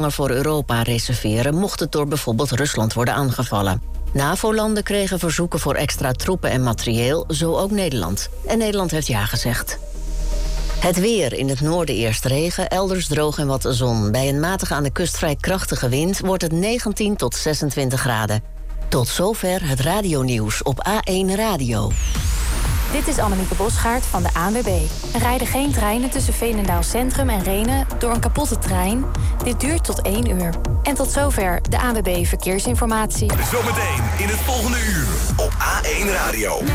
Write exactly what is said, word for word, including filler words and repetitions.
voor Europa reserveren, mocht het door bijvoorbeeld Rusland worden aangevallen. NAVO-landen kregen verzoeken voor extra troepen en materieel, zo ook Nederland. En Nederland heeft ja gezegd. Het weer: in het noorden eerst regen, elders droog en wat zon. Bij een matige aan de kust vrij krachtige wind wordt het negentien tot zesentwintig graden. Tot zover het radionieuws op A één Radio. Dit is Annemieke Bosgaard van de A N W B. Er rijden geen treinen tussen Veenendaal Centrum en Rhenen door een kapotte trein. Dit duurt tot één uur. En tot zover de A N W B Verkeersinformatie. Zometeen in het volgende uur op A één Radio.